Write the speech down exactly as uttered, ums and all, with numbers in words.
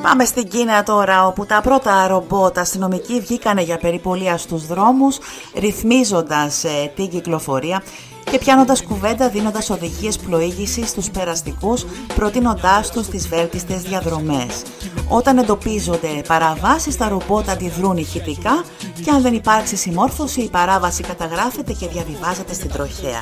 Πάμε στην Κίνα τώρα, όπου τα πρώτα ρομπότ αστυνομικοί βγήκανε για περιπολία στους δρόμους, ρυθμίζοντας ε, την κυκλοφορία και πιάνοντας κουβέντα, δίνοντας οδηγίες πλοήγησης στους περαστικούς, προτείνοντάς τους τις βέλτιστες διαδρομές. Όταν εντοπίζονται παραβάσεις, τα ρομπότ αντιδρούν ηχητικά και αν δεν υπάρξει συμμόρφωση, η παράβαση καταγράφεται και διαβιβάζεται στην τροχέα.